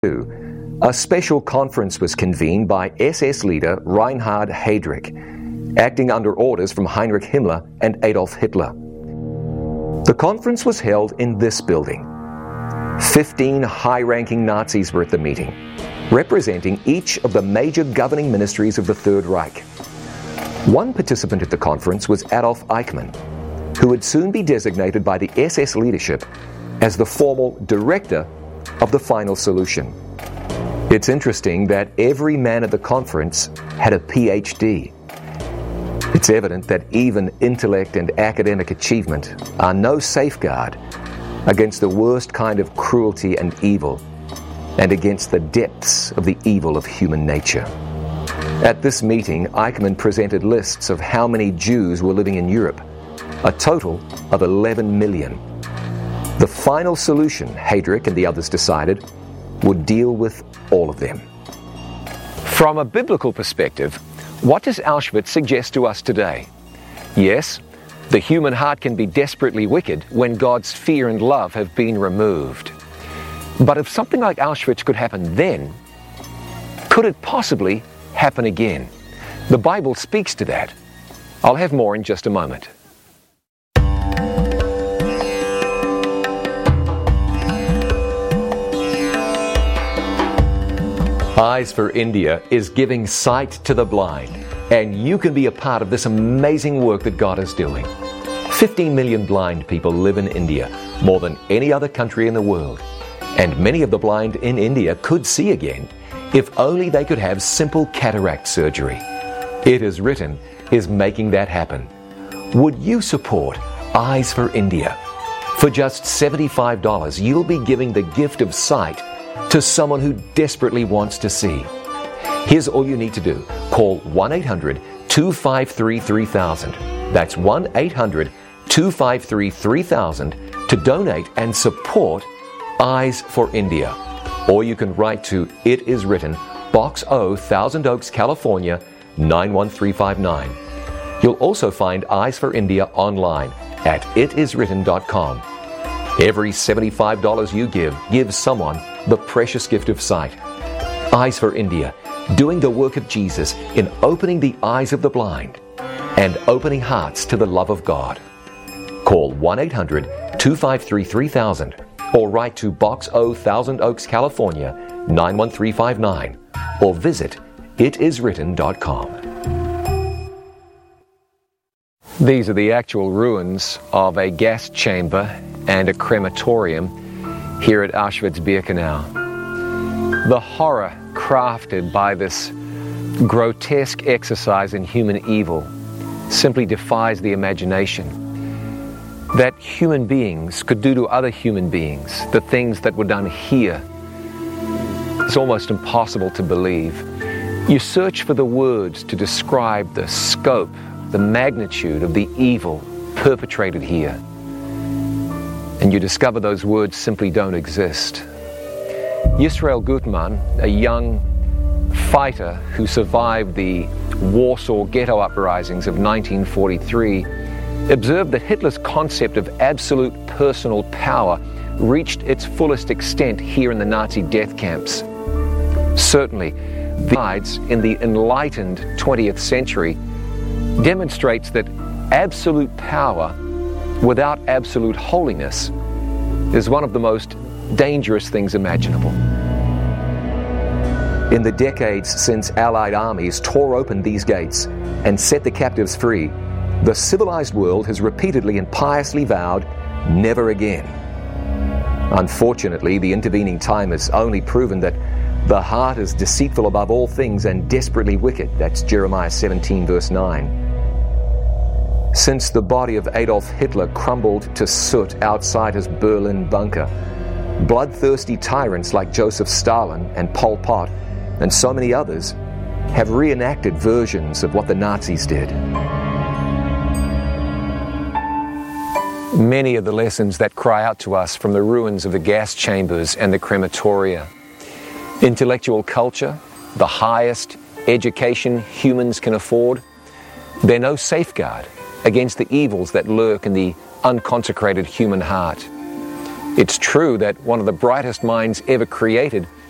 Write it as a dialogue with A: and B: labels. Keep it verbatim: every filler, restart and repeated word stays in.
A: A special conference was convened by S S leader Reinhard Heydrich, acting under orders from Heinrich Himmler and Adolf Hitler. The conference was held in this building. Fifteen high-ranking Nazis were at the meeting, representing each of the major governing ministries of the Third Reich. One participant at the conference was Adolf Eichmann, who would soon be designated by the S S leadership as the formal director of the final solution. It's interesting that every man at the conference had a P H D. It's evident that even intellect and academic achievement are no safeguard against the worst kind of cruelty and evil, and against the depths of the evil of human nature. At this meeting, Eichmann presented lists of how many Jews were living in Europe, a total of eleven million. The final solution, Heydrich and the others decided, would deal with all of them.
B: From a biblical perspective, what does Auschwitz suggest to us today? Yes, the human heart can be desperately wicked when God's fear and love have been removed. But if something like Auschwitz could happen then, could it possibly happen again? The Bible speaks to that. I'll have more in just a moment. Eyes for India is giving sight to the blind, and you can be a part of this amazing work that God is doing. fifteen million blind people live in India, more than any other country in the world. And many of the blind in India could see again if only they could have simple cataract surgery. It Is Written is making that happen. Would you support Eyes for India? For just seventy-five dollars, you'll be giving the gift of sight to someone who desperately wants to see. Here's all you need to do. Call one eight hundred two five three three thousand. That's one eight hundred two five three three thousand to donate and support Eyes for India. Or you can write to It Is Written, Box O, Thousand Oaks, California, nine one three five nine. You'll also find Eyes for India online at it is written dot com. Every seventy-five dollars you give gives someone the precious gift of sight. Eyes for India, doing the work of Jesus in opening the eyes of the blind and opening hearts to the love of God. Call one eight hundred two five three three thousand or write to Box O, Thousand Oaks, California, nine one three five nine, or visit it is written dot com. These are the actual ruins of a gas chamber and a crematorium here at Auschwitz-Birkenau. The horror crafted by this grotesque exercise in human evil simply defies the imagination. That human beings could do to other human beings the things that were done here is almost impossible to believe. You search for the words to describe the scope, the magnitude of the evil perpetrated here, and you discover those words simply don't exist. Yisrael Gutman, a young fighter who survived the Warsaw ghetto uprisings of nineteen forty-three, observed that Hitler's concept of absolute personal power reached its fullest extent here in the Nazi death camps. Certainly, the sides in the enlightened twentieth century demonstrates that absolute power without absolute holiness is one of the most dangerous things imaginable.
A: In the decades since Allied armies tore open these gates and set the captives free, the civilized world has repeatedly and piously vowed, never again. Unfortunately, the intervening time has only proven that the heart is deceitful above all things and desperately wicked. That's Jeremiah seventeen, verse nine. Since the body of Adolf Hitler crumbled to soot outside his Berlin bunker, bloodthirsty tyrants like Joseph Stalin and Pol Pot and so many others have reenacted versions of what the Nazis did.
B: Many of the lessons that cry out to us from the ruins of the gas chambers and the crematoria. Intellectual culture, the highest education humans can afford, they're no safeguard against the evils that lurk in the unconsecrated human heart. It's true that one of the brightest minds ever created